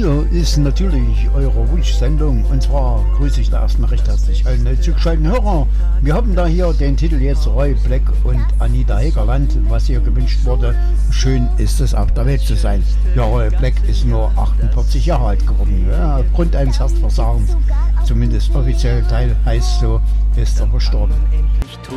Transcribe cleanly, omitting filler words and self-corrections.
Hallo ist natürlich eure Wunschsendung und zwar grüße ich da erstmal recht herzlich alle neu zugeschalteten Hörer. Wir haben da hier den Titel jetzt Roy Black und Anita Hegerland, was hier gewünscht wurde. Schön ist es auf der Welt zu sein. Ja, Roy Black ist nur 48 Jahre alt geworden, ja, aufgrund eines Herzversagens. Zumindest offiziell Teil heißt so, ist er verstorben.